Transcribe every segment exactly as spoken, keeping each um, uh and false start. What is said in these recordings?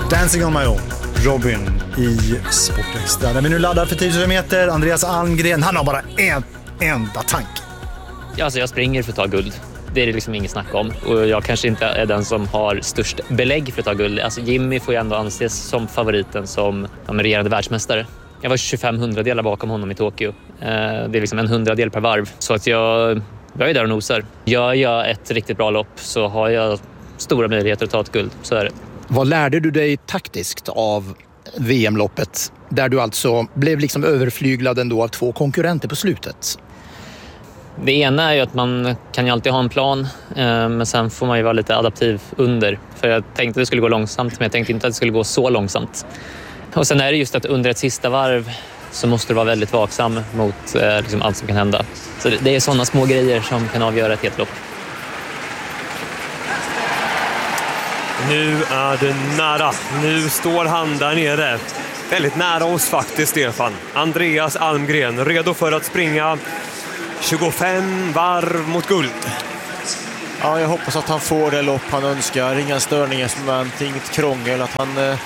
Dancing on my own, Robin i Sportextra. När vi nu laddar för tio tusen meter, Andreas Almgren, han har bara en enda tanke. Ja, alltså jag springer för att ta guld. Det är det liksom inget snack om. Och jag kanske inte är den som har störst belägg för att ta guld. Alltså Jimmy får ju ändå anses som favoriten som ja, regerande världsmästare. Jag var tjugofem hundradelar bakom honom i Tokyo. Det är liksom en hundradel per varv. Så att jag, jag är där och nosar. Gör jag ett riktigt bra lopp så har jag stora möjligheter att ta ett guld. Så är det. Vad lärde du dig taktiskt av V M-loppet? Där du alltså blev liksom överflyglad ändå av två konkurrenter på slutet. Det ena är ju att man kan ju alltid ha en plan. Men sen får man ju vara lite adaptiv under. För jag tänkte att det skulle gå långsamt. Men jag tänkte inte att det skulle gå så långsamt. Och sen är det just att under ett sista varv så måste du vara väldigt vaksam mot eh, liksom allt som kan hända. Så det, det är sådana små grejer som kan avgöra ett helt lopp. Nu är det nära. Nu står han där nere. Väldigt nära oss faktiskt, Stefan. Andreas Almgren, redo för att springa tjugofem varv mot guld. Ja, jag hoppas att han får det lopp han önskar. Inga störningsmoment, inget krångel. Att han eh,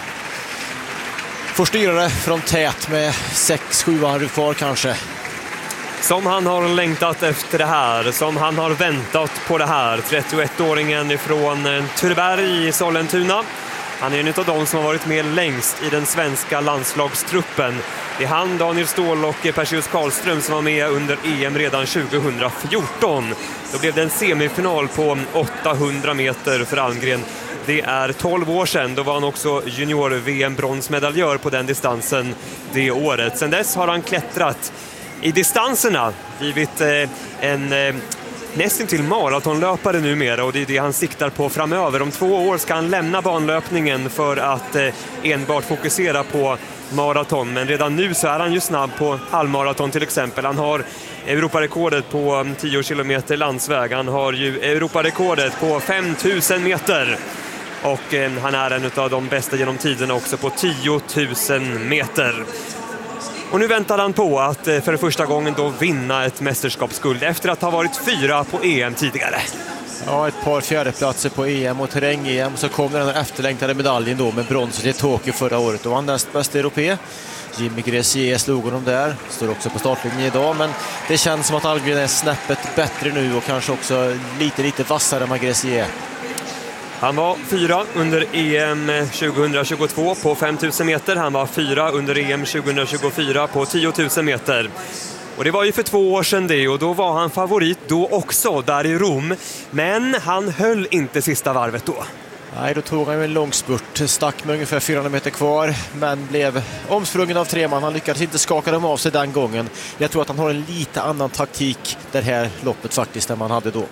får styra det från tät med sex sju varv kvar kanske. Som han har längtat efter det här, som han har väntat på det här. trettioettåringen ifrån Turberg i Sollentuna. Han är en av de som har varit med längst i den svenska landslagstruppen. Det är han, Daniel Ståhl och Perseus Karlström som var med under E M redan tjugohundrafjorton. Då blev det en semifinal på åttahundra meter för Almgren. Det är tolv år sedan, då var han också junior-V M-bronsmedaljör på den distansen det året. Sedan dess har han klättrat i distanserna, givit eh, en eh, nästan till maratonlöpare numera, och det är det han siktar på framöver. Om två år ska han lämna banlöpningen för att eh, enbart fokusera på maraton, men redan nu så är han ju snabb på halvmaraton till exempel. Han har Europarekordet på tio kilometer landsväg, han har ju Europarekordet på fem tusen meter. Och eh, han är en av de bästa genom tiderna också på tio tusen meter. Och nu väntar han på att eh, för första gången då vinna ett mästerskapsguld efter att ha varit fyra på E M tidigare. Ja, ett par fjärdeplatser på E M och terräng-E M, så kom den efterlängtade medaljen då med bronset i Tokyo förra året. Och han näst bästa europé. Jimmy Gressier slog honom där, står också på startlinjen idag, men det känns som att Almgren är snäppet bättre nu och kanske också lite lite vassare än Gressier. Han var fyra under E M tjugohundratjugotvå på fem tusen meter. Han var fyra under E M tjugohundratjugofyra på tio tusen meter. Och det var ju för två år sedan det, och då var han favorit då också där i Rom. Men han höll inte sista varvet då. Nej, då tog han en lång spurt, stack med ungefär fyrahundra meter kvar, men blev omsprungen av tre man. Han lyckades inte skaka dem av sig den gången. Jag tror att han har en lite annan taktik det här loppet faktiskt än man hade då.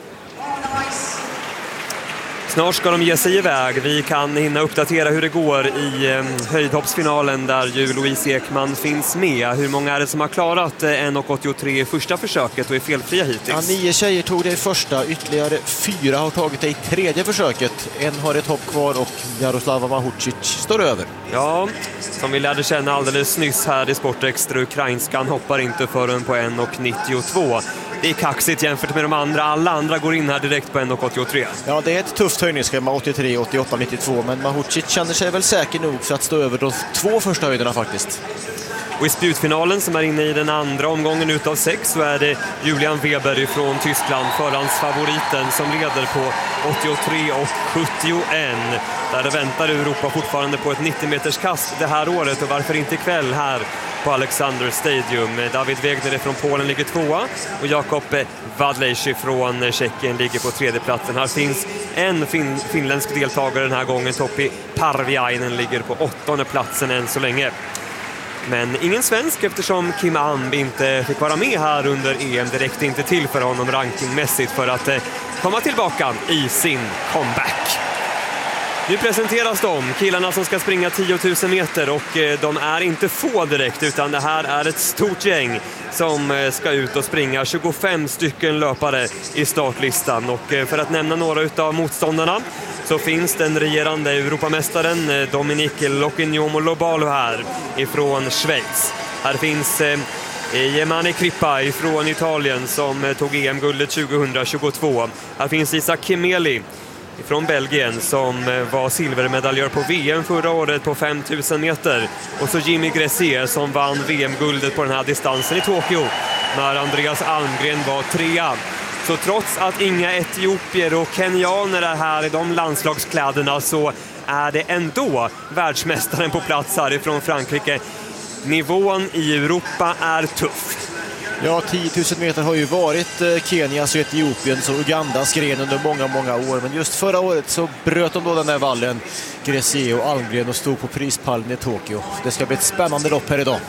Snart ska de ge sig iväg. Vi kan hinna uppdatera hur det går i eh, höjdhoppsfinalen där ju Louise Ekman finns med. Hur många är det som har klarat eh, en åttiotre i första försöket och är felfria hittills? Ja, nio tjejer tog det i första, ytterligare fyra har tagit det i tredje försöket. En har ett hopp kvar och Jaroslava Mahucic står över. Ja, som vi lärde känna alldeles nyss här i Sportextra, ukrainskan hoppar inte förrän på en nittiotvå. Det är kaxigt jämfört med de andra. Alla andra går in här direkt på en åttiotre. Ja, det är ett tufft höjningsschema, åttiotre, åttioåtta, nittiotvå. Men Mahucic känner sig väl säker nog för att stå över de två första höjderna faktiskt. Och i spjutfinalen som är inne i den andra omgången utav sex så är det Julian Weber från Tyskland, förhandsfavoriten, som leder på åttiotre och sjuttioett. Där det väntar Europa fortfarande på ett nittio meters kast det här året, och varför inte ikväll här på Alexander Stadium. David Wegner från Polen ligger tvåa och Jakob Wadlejsi från Tjeckien ligger på tredje platsen. Här finns en fin- finländsk deltagare den här gången, Topi Parviainen, ligger på åttonde platsen än så länge. Men ingen svensk, eftersom Kim Amb inte fick vara med här under E M. Direkt inte till för honom rankingmässigt för att komma tillbaka i sin comeback. Nu presenteras de, killarna som ska springa tio tusen meter, och de är inte få direkt, utan det här är ett stort gäng som ska ut och springa. tjugofem stycken löpare i startlistan, och för att nämna några utav motståndarna så finns den regerande Europamästaren Dominique Locignomo-Lobalo här ifrån Schweiz. Här finns Jemani Krippa ifrån Italien som tog E M-guldet tjugohundratjugotvå. Här finns Isak Kimeli från Belgien som var silvermedaljör på V M förra året på fem tusen meter. Och så Jimmy Gressier som vann V M-guldet på den här distansen i Tokyo när Andreas Almgren var trea. Så trots att inga etiopier och kenyaner är här i de landslagskläderna så är det ändå världsmästaren på plats härifrån Frankrike. Nivån i Europa är tuff. Ja, tio tusen meter har ju varit Kenias, Etiopiens och Ugandas gren under många, många år. Men just förra året så bröt de då den där vallen, Gressier och Almgren, och stod på prispallen i Tokyo. Det ska bli ett spännande lopp här idag.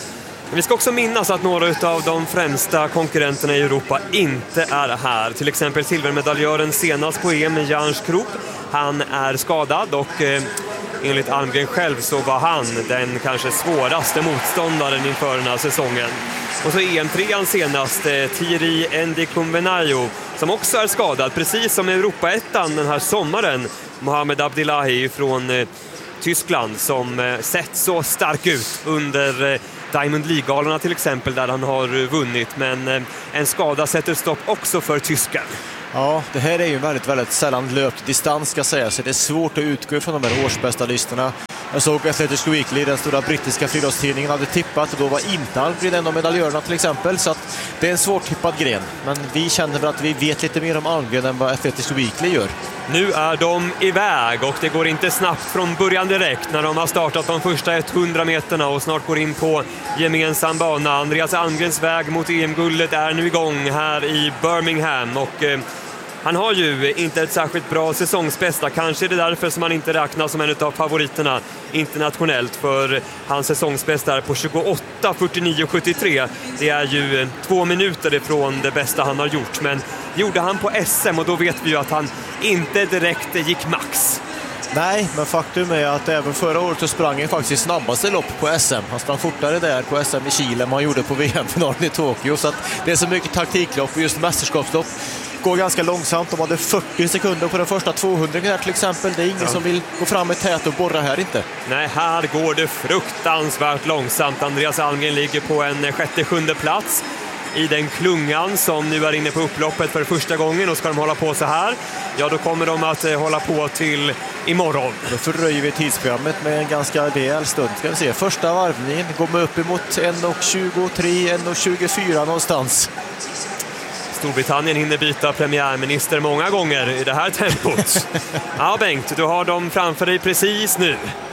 Vi ska också minnas att några av de främsta konkurrenterna i Europa inte är här. Till exempel silvermedaljören senast på E M, Jans Kroop. Han är skadad och eh, enligt Almgren själv så var han den kanske svåraste motståndaren inför den här säsongen. Och så E M-trean senast, eh, Thierry Ndikumbenayo, som också är skadad, precis som Europaettan den här sommaren. Mohamed Abdillahi från eh, Tyskland som eh, sett så stark ut under eh, Diamond League-galorna till exempel, där han har vunnit. Men eh, en skada sätter stopp också för tysken. Ja, det här är ju väldigt, väldigt sällan löpt distans ska säga, så det är svårt att utgå från de här årsbästa listorna. Jag såg Athletic Weekly, den stora brittiska friidrottstidningen, hade tippat och då var inte Almgren en av medaljörerna till exempel, så att det är en svårtippad gren. Men vi känner väl att vi vet lite mer om Almgren än vad Athletic Weekly gör. Nu är de iväg och det går inte snabbt från början direkt när de har startat de första hundra meterna och snart går in på gemensam bana. Andreas Almgrens väg mot E M-guldet är nu igång här i Birmingham och eh, han har ju inte ett särskilt bra säsongsbästa. Kanske är det därför som han inte räknas som en av favoriterna internationellt, för hans säsongsbästa är på tjugoåtta fyrtionio sjuttiotre. Det är ju två minuter ifrån det bästa han har gjort, men gjorde han på S M och då vet vi ju att han inte direkt gick max. Nej, men faktum är att även förra året så sprang han faktiskt snabbaste lopp på S M. Han sprang fortare där på S M i Chile än han gjorde på V M-finalen i Tokyo. Så att det är så mycket taktiklopp och just mästerskapslopp går ganska långsamt. De hade fyrtio sekunder på den första tvåhundra här till exempel. Det är ingen ja. som vill gå fram med tät och borra här inte. Nej, här går det fruktansvärt långsamt. Andreas Almgren ligger på en sjätte, sjunde plats i den klungan som nu är inne på upploppet för första gången. Och ska de hålla på så här, ja då kommer de att eh, hålla på till imorgon. Då förröjer vi tidsprogrammet med en ganska rejäl stund. Ska vi se. Första varvningen går med upp emot en tjugotre, en tjugofyra någonstans. Storbritannien hinner byta premiärminister många gånger i det här tempot. Ja, Bengt, du har dem framför dig precis nu.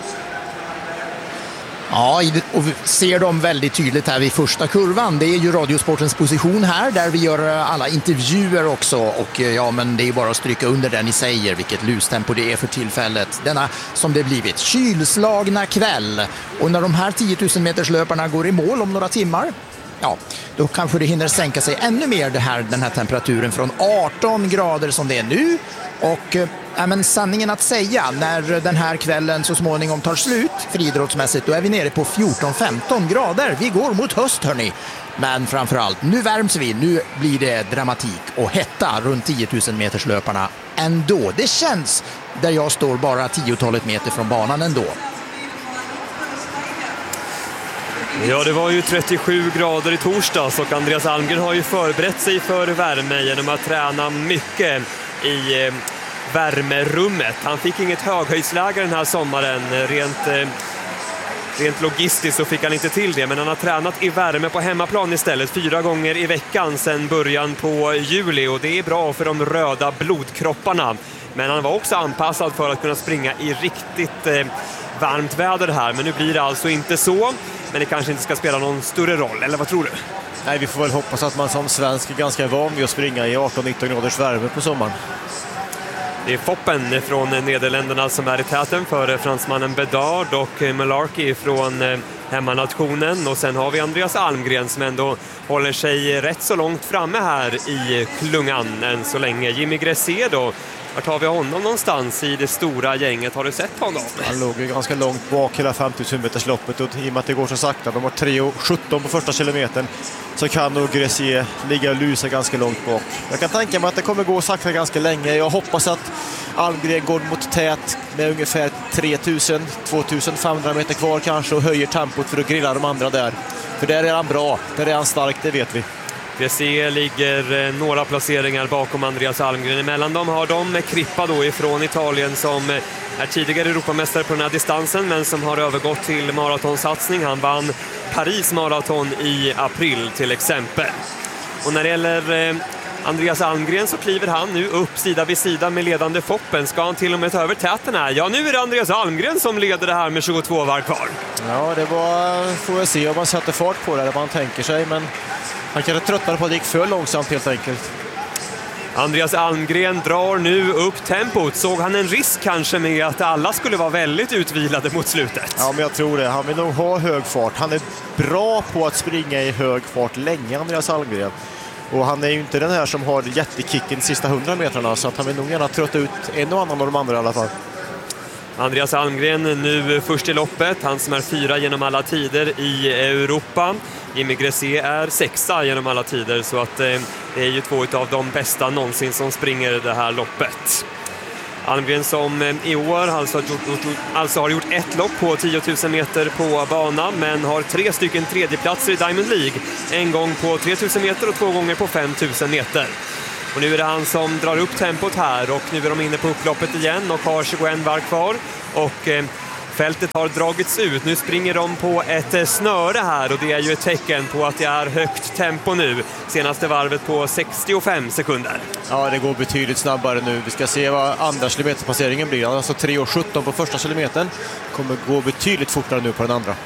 Ja, och vi ser dem väldigt tydligt här vid första kurvan. Det är ju Radiosportens position här där vi gör alla intervjuer också. Och ja, men det är bara att stryka under det ni säger, vilket lustempo det är för tillfället. Denna, som det blivit, kylslagna kväll. Och när de här tio tusen meters löparna går i mål om några timmar, ja, då kanske det hinner sänka sig ännu mer det här, den här temperaturen från arton grader som det är nu. Och äh, men sanningen att säga, när den här kvällen så småningom tar slut friidrottsmässigt, då är vi nere på fjorton femton grader. Vi går mot höst, hörni. Men framförallt, nu värms vi. Nu blir det dramatik och hetta runt tio tusen meters löparna ändå. Det känns där jag står bara tiotalet meter från banan ändå. Ja, det var ju trettiosju grader i torsdags och Andreas Almgren har ju förberett sig för värme genom att träna mycket i eh, värmerummet. Han fick inget höghöjdsläge den här sommaren. Rent, eh, rent logistiskt så fick han inte till det, men han har tränat i värme på hemmaplan istället fyra gånger i veckan sedan början på juli, och det är bra för de röda blodkropparna. Men han var också anpassad för att kunna springa i riktigt eh, varmt väder här, men nu blir det alltså inte så. Men det kanske inte ska spela någon större roll, eller vad tror du? Nej, vi får väl hoppas att man som svensk är ganska van vid att springa i arton nitton graders värme på sommaren. Det är Foppen från Nederländerna som är i täten för fransmannen Bedard och Malarkey från hemmanationen. Och sen har vi Andreas Almgren som ändå håller sig rätt så långt framme här i klungan än så länge. Jimmy Gressier då, vart har vi honom någonstans i det stora gänget? Har du sett honom? Han låg ju ganska långt bak hela femtusen meters loppet, och i och med att det går så sakta, de har tre sjutton på första kilometern, så kan nog Gressier ligga och lusa ganska långt bak. Jag kan tänka mig att det kommer gå sakta ganska länge. Jag hoppas att Almgren går mot tät med ungefär tre tusen till två tusen femhundra meter kvar kanske och höjer tempot för att grilla de andra där. För där är han bra, där är han stark, det vet vi. Gressier ligger några placeringar bakom Andreas Almgren. Emellan dem har de Crippa då ifrån Italien som är tidigare Europamästare på den här distansen men som har övergått till maratonsatsning. Han vann Paris maraton i april till exempel. Och när det gäller eh, Andreas Almgren så kliver han nu upp sida vid sida med ledande Foppen. Ska han till och med ta över täten här? Ja, nu är det Andreas Almgren som leder det här med tjugotvå varv kvar. Ja, det var, får jag se om man sätter fart på det eller vad man tänker sig, men han kanske tröttnade på att det gick för långsamt helt enkelt. Andreas Almgren drar nu upp tempot. Såg han en risk kanske med att alla skulle vara väldigt utvilade mot slutet? Ja, men jag tror det. Han vill nog ha hög fart. Han är bra på att springa i hög fart länge, Andreas Almgren. Och han är ju inte den här som har jättekicken de sista hundra metrarna, så att han vill nog gärna trötta ut en och annan av de andra i alla fall. Andreas Almgren nu först i loppet. Han som är fyra genom alla tider i Europa. Jimmy Gressier är sexa genom alla tider, så att eh, det är ju två av de bästa någonsin som springer det här loppet. Almgren som eh, i år alltså, alltså har gjort ett lopp på tio tusen meter på bana, men har tre stycken tredjeplatser i Diamond League. En gång på tre tusen meter och två gånger på fem tusen meter. Och nu är det han som drar upp tempot här, och nu är de inne på upploppet igen och har tjugoett varv kvar. Och eh, fältet har dragits ut. Nu springer de på ett snöre här, och det är ju ett tecken på att det är högt tempo nu. Senaste varvet på sextiofem sekunder. Ja, det går betydligt snabbare nu. Vi ska se vad andra kilometerpasseringen blir. Alltså tre och sjutton på första kilometern. Kommer gå betydligt fortare nu på den andra.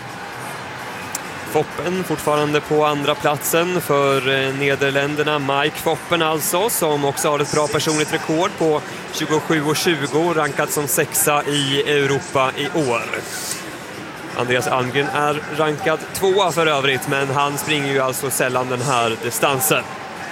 Foppen fortfarande på andra platsen för Nederländerna. Mike Foppen alltså, som också har ett bra personligt rekord på tjugosju och tjugo, rankat som sexa i Europa i år. Andreas Almgren är rankad tvåa för övrigt, men han springer ju alltså sällan den här distansen.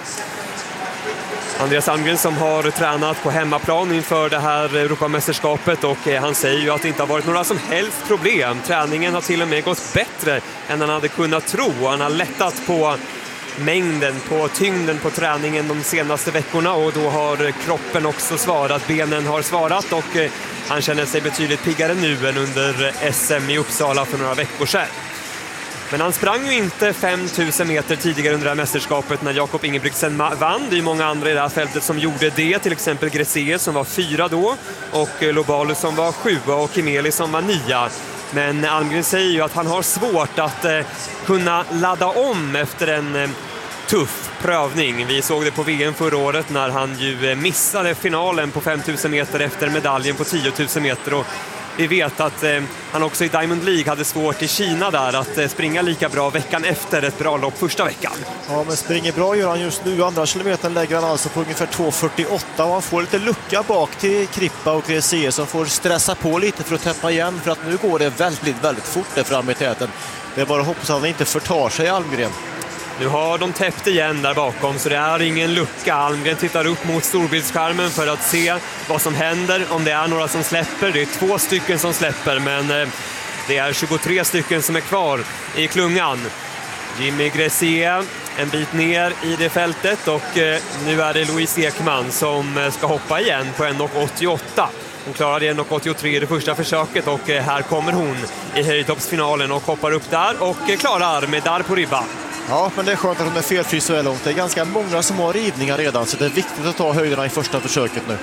Andreas Almgren som har tränat på hemmaplan inför det här Europamästerskapet, och han säger ju att det inte har varit några som helst problem. Träningen har till och med gått bättre än han hade kunnat tro. Han har lättat på mängden, på tyngden på träningen de senaste veckorna, och då har kroppen också svarat, benen har svarat, och han känner sig betydligt piggare nu än under S M i Uppsala för några veckor sedan. Men han sprang ju inte fem tusen meter tidigare under det här mästerskapet när Jakob Ingebrigtsen vann. Det är många andra i det här fältet som gjorde det. Till exempel Gressier som var fyra då, och Lobalu som var sjua, och Kimeli som var nia. Men Almgren säger ju att han har svårt att eh, kunna ladda om efter en eh, tuff prövning. Vi såg det på V M förra året när han ju missade finalen på fem tusen meter efter medaljen på tio tusen meter, och vi vet att eh, han också i Diamond League hade svårt i Kina där att eh, springa lika bra veckan efter ett bra lopp första veckan. Ja, men springer bra gör han just nu. Andra kilometern lägger han alltså på ungefär två fyrtioåtta, och han får lite lucka bak till Crippa och Gressier som får stressa på lite för att täppa igen, för att nu går det väldigt, väldigt fort där fram i täten. Det är bara att hoppas att han inte förtar sig, Almgren. Nu har de täppt igen där bakom, så det är ingen lucka. Almgren tittar upp mot storbildsskärmen för att se vad som händer, om det är några som släpper. Det är två stycken som släpper, men det är tjugotre stycken som är kvar i klungan. Jimmy Gressier en bit ner i det fältet, och nu är det Louise Ekman som ska hoppa igen på en åttioåtta. Hon klarade en åttiotre i det första försöket, och här kommer hon i höjdhoppsfinalen och hoppar upp där och klarar med där på ribban. Ja, men det är skönt att hon är felfri så här långt. Det är ganska många som har rivningar redan, så det är viktigt att ta höjderna i första försöket nu.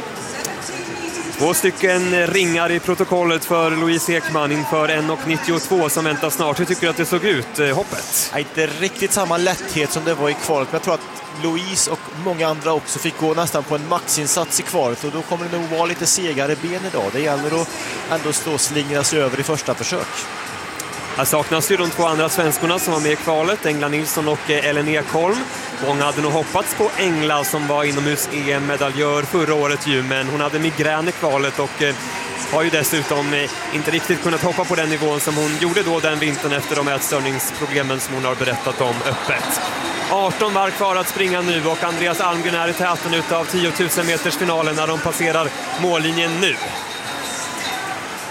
Två stycken ringar i protokollet för Louise Ekman inför en nittiotvå som väntar snart. Hur tycker du att det såg ut, eh, hoppet? Ja, inte riktigt samma lätthet som det var i kvalet, men jag tror att Louise och många andra också fick gå nästan på en maxinsats i kvalet, och då kommer det nog vara lite segare ben idag. Det gäller att ändå stå och slingra sig över i första försök. Här saknas ju de två andra svenskorna som var med i kvalet, Engla Nilsson och Ellen Ekholm. Många hade nog hoppats på Engla som var inomhus-E M-medaljör förra året ju, men hon hade migrän i kvalet och eh, har ju dessutom eh, inte riktigt kunnat hoppa på den nivån som hon gjorde då den vintern efter de ätstörningsproblemen som hon har berättat om öppet. arton varv kvar att springa nu, och Andreas Almgren är i täten utav tio tusen meters finalen när de passerar mållinjen nu.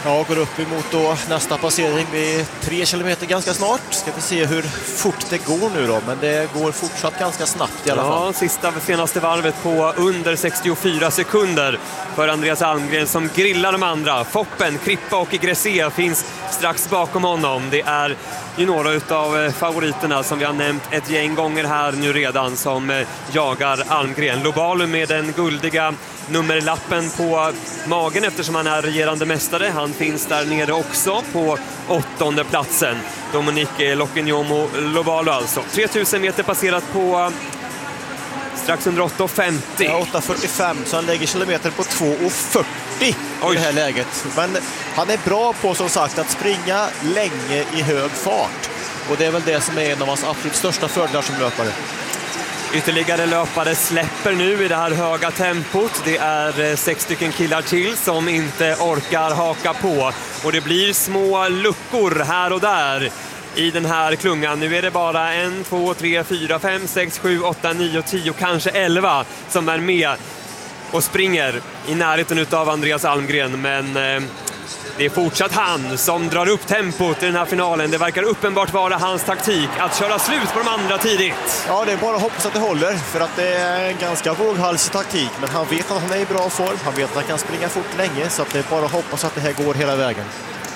Ja, går upp emot då nästa passering vid tre kilometer ganska snart. Ska vi se hur fort det går nu då, men det går fortsatt ganska snabbt i alla fall. Ja, sista senaste varvet på under sextiofyra sekunder för Andreas Almgren som grillar de andra. Foppen, Krippa och Gressé finns strax bakom honom. Det är ju några av favoriterna som vi har nämnt ett gäng gånger här nu redan som jagar Almgren. Lobalu med den guldiga nummerlappen på magen eftersom han är regerande mästare. Han finns där nere också på åttonde platsen. Dominique Lokinyomo Lobalu alltså. tre tusen meter passerat på strax under åtta femtio. Ja, åtta fyrtiofem, så han lägger kilometer på två fyrtio i det här läget. Men han är bra på som sagt att springa länge i hög fart. Och det är väl det som är en av hans absolut största fördelar som löpare. Ytterligare löpare släpper nu i det här höga tempot. Det är sex stycken killar till som inte orkar haka på. Och det blir små luckor här och där i den här klungan. Nu är det bara en, två, tre, fyra, fem, sex, sju, åtta, nio, tio, kanske elva som är med och springer i närheten av Andreas Almgren. Men eh, det är fortsatt han som drar upp tempot i den här finalen. Det verkar uppenbart vara hans taktik att köra slut på de andra tidigt. Ja, det är bara att hoppas att det håller, för att det är en ganska våghalsig taktik. Men han vet att han är i bra form, han vet att han kan springa fort länge, så att det är bara att hoppas att det här går hela vägen.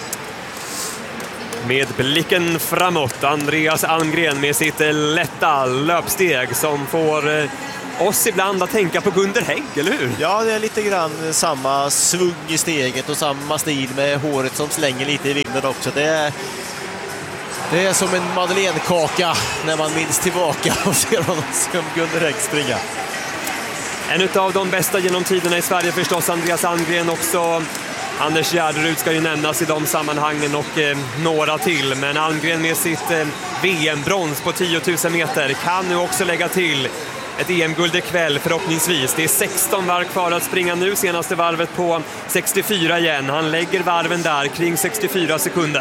Med blicken framåt, Andreas Almgren med sitt lätta löpsteg som får eh, oss ibland att tänka på Gunder Hägg, eller hur? Ja, det är lite grann samma svung i steget och samma stil med håret som slänger lite i vinden också. Det är, det är som en madeleinekaka när man minns tillbaka och ser honom som Gunder Hägg springa. En av de bästa genom tiderna i Sverige förstås, Andreas Almgren också. Anders Gärderud ska ju nämnas i de sammanhangen och eh, några till. Men Almgren med sitt eh, V M-brons på tio tusen meter kan nu också lägga till ett E M-guld ikväll förhoppningsvis. Det är sexton varv kvar att springa nu. Senaste varvet på sextiofyra igen. Han lägger varven där kring sextiofyra sekunder.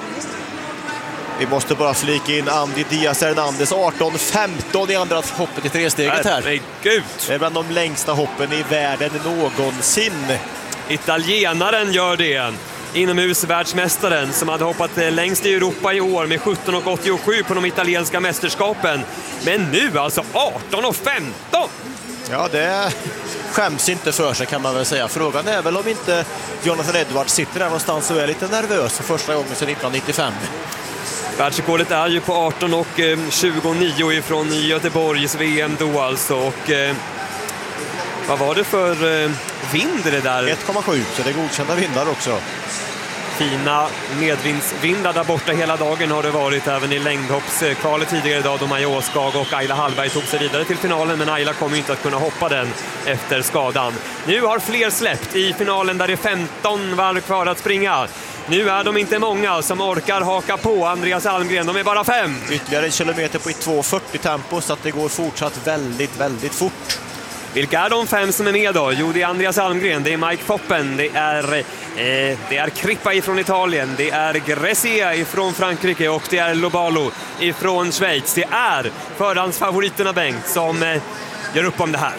Vi måste bara flika in Andy Diaz Hernandez arton femton i andra hoppet i tresteget här. Herregud. Det är bland de längsta hoppen i världen någonsin. Italienaren gör det. Inomhusvärldsmästaren som hade hoppat längst i Europa i år med sjutton åttiosju på de italienska mästerskapen. Men nu alltså arton femton. Ja, det skäms inte för sig kan man väl säga. Frågan är väl om inte Jonathan Edwards sitter där någonstans och är lite nervös för första gången sedan nittonhundranittiofem. Världsrekordet är ju på arton tjugonio ifrån Göteborgs V M då alltså. Och eh, vad var det för eh, vind det där? ett komma sju, så det är godkända vindar också. Fina medvindsvindar där borta hela dagen har det varit, även i längdhoppskvalet tidigare idag då Maja Åskag och Ayla Hallberg tog sig vidare till finalen, men Ayla kommer inte att kunna hoppa den efter skadan. Nu har fler släppt i finalen där det är femton varv kvar att springa. Nu är de inte många som orkar haka på Andreas Almgren, de är bara fem. Ytterligare en kilometer på två fyrtio tempo, så att det går fortsatt väldigt, väldigt fort. Vilka är de fem som är med då? Jo, det är Andreas Almgren, det är Mike Foppen, det är, eh, det är Krippa ifrån Italien, det är Gressé ifrån Frankrike och det är Lobalu ifrån Schweiz. Det är förhandsfavoriterna, Bengt, som eh, gör upp om det här.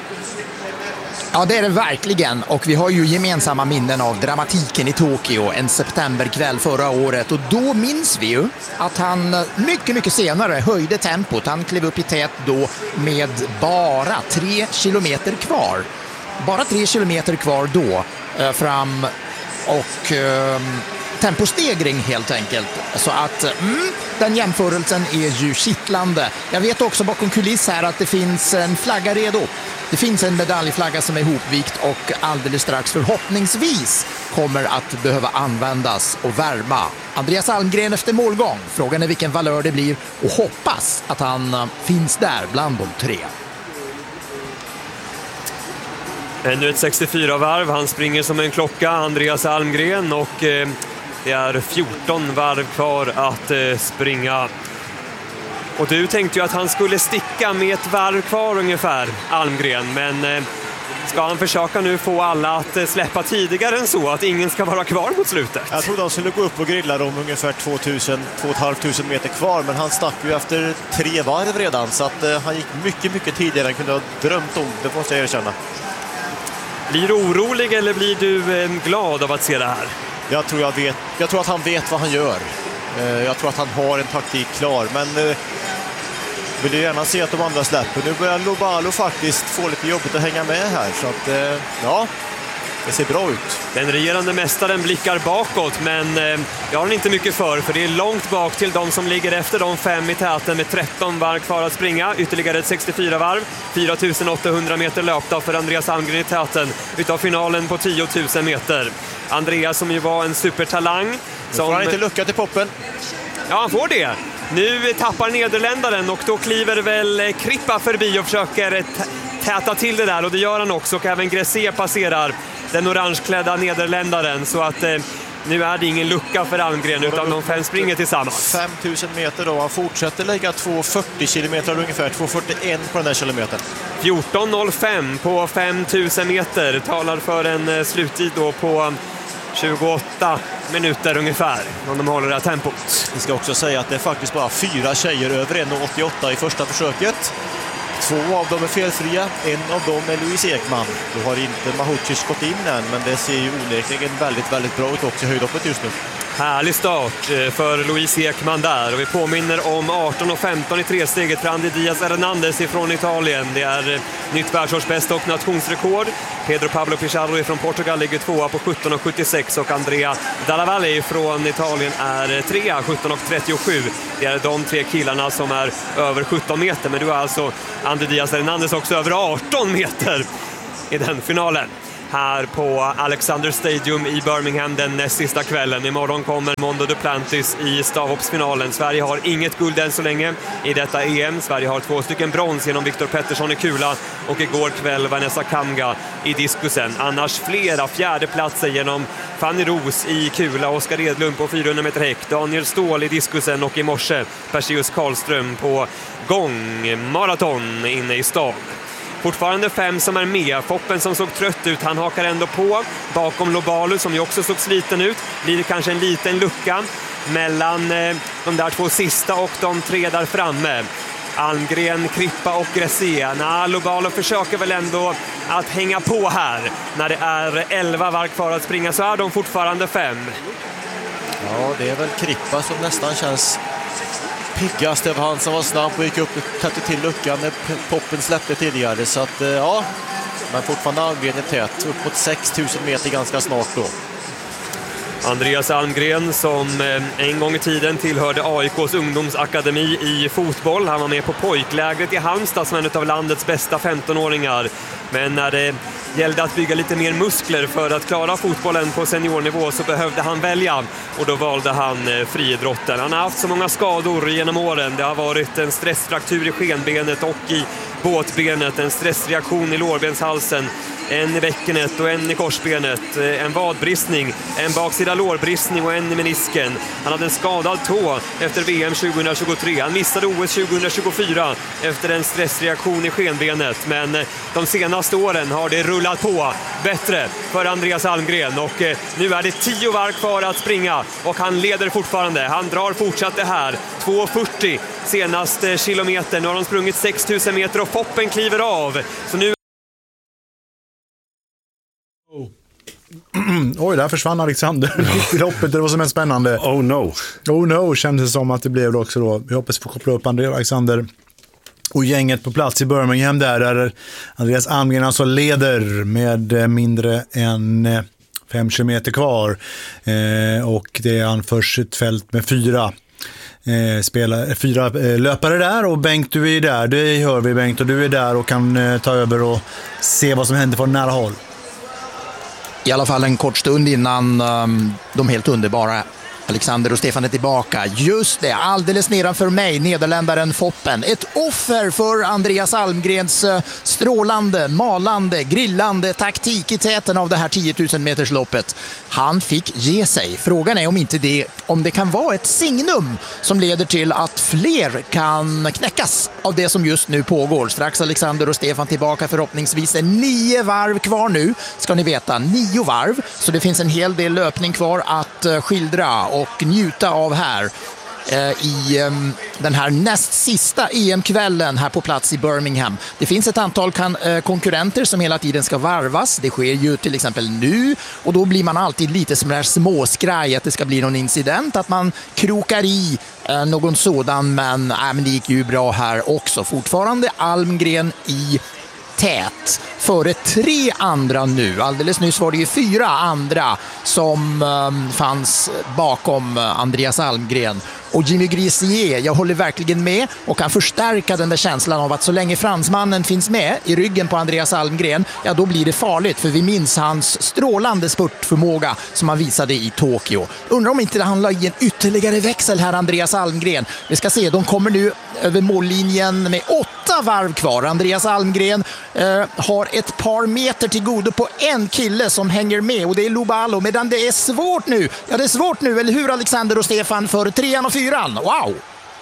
Ja, det är det verkligen. Och vi har ju gemensamma minnen av dramatiken i Tokyo en septemberkväll förra året. Och då minns vi ju att han mycket, mycket senare höjde tempot. Han klev upp i tät då med bara tre kilometer kvar. Bara tre kilometer kvar då eh, fram och eh, tempostegring helt enkelt. Så att mm, den jämförelsen är ju kittlande. Jag vet också bakom kuliss här att det finns en flagga redo. Det finns en medaljflagga som är hopvikt och alldeles strax förhoppningsvis kommer att behöva användas och värma Andreas Almgren efter målgång. Frågan är vilken valör det blir och hoppas att han finns där bland de tre. Ännu ett sextiofyra varv, han springer som en klocka, Andreas Almgren, och eh, det är fjorton varv kvar att eh, springa. Och du tänkte ju att han skulle sticka med ett varv kvar ungefär, Almgren, men eh, ska han försöka nu få alla att eh, släppa tidigare än så, att ingen ska vara kvar mot slutet? Jag trodde han skulle gå upp och grilla dem ungefär två tusen till två tusen meter kvar, men han stack ju efter tre varv redan, så att eh, han gick mycket, mycket tidigare än kunde ha drömt om, det måste jag erkänna. Blir du orolig eller blir du eh, glad av att se det här? Jag tror, jag, vet, jag tror att han vet vad han gör. Jag tror att han har en taktik klar, men vill ju gärna se att de andra släpper. Nu börjar Lobalo faktiskt få lite jobbigt att hänga med här, så att ja, det ser bra ut. Den regerande mästaren blickar bakåt, men eh, jag har inte mycket för, för det är långt bak till de som ligger efter de fem i täten med tretton varv kvar att springa. Ytterligare ett sextiofyra varv, fyra tusen åttahundra meter löpdag för Andreas Almgren i täten utav finalen på tio tusen meter. Andreas som ju var en supertalang. Som... får han inte lucka till poppen. Ja, han får det. Nu tappar nederländaren och då kliver väl Krippa förbi och försöker täta till det där, och det gör han också, och även Gressé passerar den orangeklädda nederländaren, så att eh, nu är det ingen lucka för Almgren utan de fem springer tillsammans. fem tusen meter då, han fortsätter lägga två fyrtio kilometer ungefär, två fyrtioen på den här kilometern. fjorton noll fem på fem tusen meter talar för en eh, sluttid då på tjugoåtta minuter ungefär, om de håller det här tempot. Vi ska också säga att det är faktiskt bara fyra tjejer över en komma åttioåtta i första försöket. Två av dem är felfria, en av dem är Louise Ekman. Då har inte Mahucic gått in än, men det ser ju onekligen väldigt, väldigt bra ut också i höjdhoppet just nu. Härlig start för Louise Ekman där, och vi påminner om arton och femton i tresteget för Andy Diaz Hernandez ifrån Italien. Det är nytt världsårsbästa och nationsrekord. Pedro Pablo Pichardo från Portugal ligger tvåa på sjutton och sjuttiosex, och Andrea Dalla Valle från Italien är trea, sjutton och trettiosju. Det är de tre killarna som är över sjutton meter, men du har alltså Andy Diaz Hernandez också över arton meter i den finalen. Här på Alexander Stadium i Birmingham den näst sista kvällen. Imorgon kommer Mondo Duplantis i stavhoppsfinalen. Sverige har inget guld än så länge i detta E M. Sverige har två stycken brons genom Viktor Pettersson i kula och igår kväll Vanessa Kamga i diskusen. Annars flera fjärdeplatser genom Fanny Ros i kula, Oskar Edlund på fyrahundra meter häck, Daniel Ståhl i diskusen och i morse Perseus Karlström på gångmaraton inne i stan. Fortfarande fem som är med. Foppen som såg trött ut, han hakar ändå på. Bakom Lobalo som ju också såg sliten ut. Blir det kanske en liten lucka mellan eh, de där två sista och de tre där framme. Almgren, Krippa och Gressé. Nah, Lobalo försöker väl ändå att hänga på här. När det är elva varv kvar att springa så är de fortfarande fem. Ja, det är väl Krippa som nästan känns piggast. Det var han som var snabb och gick upp och tätte till luckan när poppen släppte tidigare. Så att, ja, men fortfarande Almgren är tät. Upp mot sex tusen meter ganska snart då. Andreas Almgren som en gång i tiden tillhörde A I K:s ungdomsakademi i fotboll. Han var med på pojklägret i Halmstad som en av landets bästa femtonåringar. Men när det gällde att bygga lite mer muskler för att klara fotbollen på seniornivå så behövde han välja. Och då valde han friidrotten. Han har haft så många skador genom åren. Det har varit en stressfraktur i skenbenet och i båtbenet, en stressreaktion i lårbenshalsen, en i bäckenet och en i korsbenet, en vadbristning, en baksida lårbristning och en i menisken. Han hade en skadad tå efter V M tjugohundratjugotre. Han missade O S tjugohundratjugofyra efter en stressreaktion i skenbenet. Men de senaste åren har det rullat på bättre för Andreas Almgren. Och nu är det tio varv kvar att springa och han leder fortfarande. Han drar fortsatt det här. två fyrtio senaste kilometer. Nu har de sprungit sex tusen meter och Foppen kliver av. Så nu Oj, där försvann Alexander i loppet. Det var som en spännande. Oh no. Oh no, kändes det som att det blev det också då. Vi hoppas få koppla upp Andreas Alexander och gänget på plats i Birmingham där, där Andreas Almgren alltså leder med mindre än fem kilometer kvar. Eh, och det anförs ett fält med fyra Eh, spela, fyra eh, löpare där, och Bengt, du är där, det hör vi Bengt, och du är där och kan eh, ta över och se vad som händer från nära håll. I alla fall en kort stund innan um, de helt underbara Alexander och Stefan är tillbaka. Just det, alldeles nedanför mig, nederländaren Foppen. Ett offer för Andreas Almgrens strålande, malande, grillande taktik i täten av det här tio tusen meters loppet. Han fick ge sig. Frågan är om inte det, om det kan vara ett signum som leder till att fler kan knäckas av det som just nu pågår. Strax Alexander och Stefan tillbaka, förhoppningsvis är nio varv kvar nu. Ska ni veta, nio varv. Så det finns en hel del löpning kvar att skildra och njuta av här. eh, i eh, den här näst sista E M-kvällen här på plats i Birmingham. Det finns ett antal kan, eh, konkurrenter som hela tiden ska varvas. Det sker ju till exempel nu och då blir man alltid lite som där småskraj att det ska bli någon incident, att man krokar i eh, någon sådan, men, äh, men det gick ju bra här också. Fortfarande Almgren i tät före tre andra nu. Alldeles nyss var det ju fyra andra som um, fanns bakom Andreas Almgren. Och Jimmy Grisier, jag håller verkligen med och kan förstärka den där känslan av att så länge fransmannen finns med i ryggen på Andreas Almgren, ja då blir det farligt, för vi minns hans strålande spurtförmåga som han visade i Tokyo. Undrar om inte det handlar i en ytterligare växel här, Andreas Almgren. Vi ska se, de kommer nu över mållinjen med åtta varv kvar. Andreas Almgren eh, har ett par meter till godo på en kille som hänger med, och det är Lobalo, medan det är svårt nu. Ja, det är svårt nu, eller hur Alexander och Stefan, för trean och fyran? Wow!